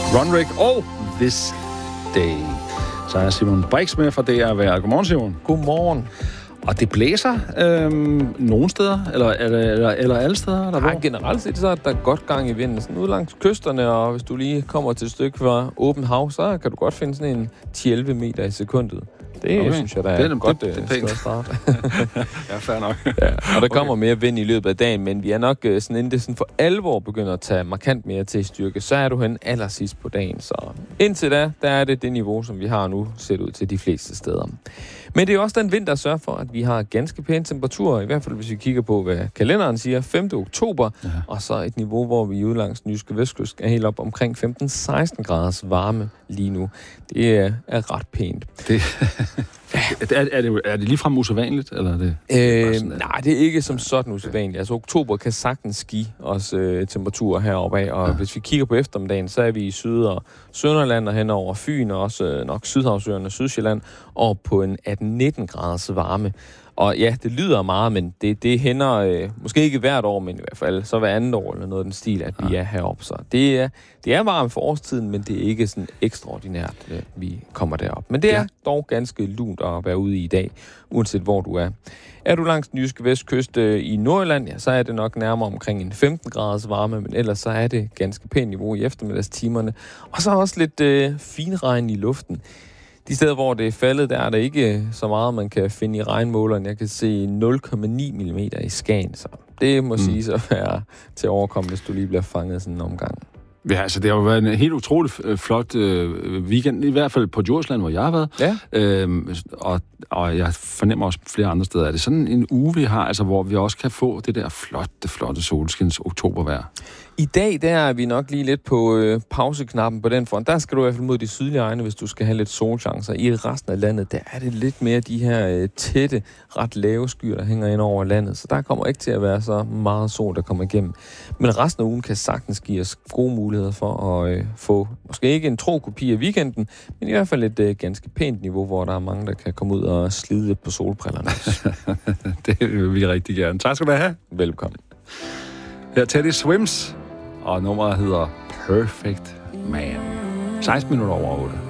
Runrig og This Day. Så er Simon Brix med fra DR Vejret. Godmorgen, Simon. Godmorgen. Og det blæser nogle steder, eller alle steder? Eller hvor? Generelt set så er der godt gang i vinden. Sådan ud langs kysterne, og hvis du lige kommer til et stykke fra åbent hav, så kan du godt finde sådan en 10-11 meter i sekundet. Det synes jeg, der er et godt sted at starte. Ja, fair nok. Ja, og der kommer mere vind i løbet af dagen, men vi er nok sådan, inden det sådan for alvor begynder at tage markant mere til styrke, så er du hen allersidst på dagen. Så indtil da, der er det niveau, som vi har nu, set ud til de fleste steder. Men det er også den vind, der sørger for, at vi har ganske pæne temperaturer, i hvert fald hvis vi kigger på, hvad kalenderen siger, 5. oktober, og så et niveau, hvor vi ude langs den jyske vestkyst er helt op omkring 15-16 graders varme lige nu. Det er ret pænt. Er det ligefrem usædvanligt, eller er det? Nej, det er ikke som sådan usædvanligt. Altså, oktober kan sagtens give os temperaturer heroppe af, og hvis vi kigger på eftermiddagen, så er vi i Syd- og Sønderland og hen over Fyn, og også nok Sydhavsøerne og Sydsjælland, og på en 18-19 graders varme. Og ja, det lyder meget, men det hænder måske ikke hvert år, men i hvert fald så hver andet år eller noget af den stil, at vi er heroppe. Så det er varmt for årstiden, men det er ikke sådan ekstraordinært, vi kommer derop. Men det er dog ganske lunt at være ude i dag, uanset hvor du er. Er du langs den jyske vestkyst i Nordjylland, ja, så er det nok nærmere omkring en 15 graders varme, men ellers så er det ganske pænt niveau i eftermiddagstimerne. Og så også lidt finregn i luften. De steder, hvor det er faldet, der er der ikke så meget, man kan finde i regnmåleren. Jeg kan se 0,9 mm i Skagen, så det må sige at være til at overkomme, hvis du lige bliver fanget sådan en omgang. Ja, altså det har jo været en helt utrolig flot weekend, i hvert fald på Djursland, hvor jeg har været. Ja. Og jeg fornemmer også flere andre steder. Er det sådan en uge, vi har, altså, hvor vi også kan få det der flotte solskins oktobervejr? I dag, der er vi nok lige lidt på pauseknappen på den front. Der skal du i hvert fald mod de sydlige egne, hvis du skal have lidt solchancer. I resten af landet, der er det lidt mere de her tætte, ret lave skyer, der hænger ind over landet. Så der kommer ikke til at være så meget sol, der kommer igennem. Men resten af ugen kan sagtens give os gode muligheder for at få, måske ikke en tro kopi af weekenden, men i hvert fald et ganske pænt niveau, hvor der er mange, der kan komme ud og slide lidt på solbrillerne. Det vil vi rigtig gerne. Tak skal du have. Velkommen. Her er Teddy Swims, og nummeret hedder Perfect Man. 16 minutter over 8.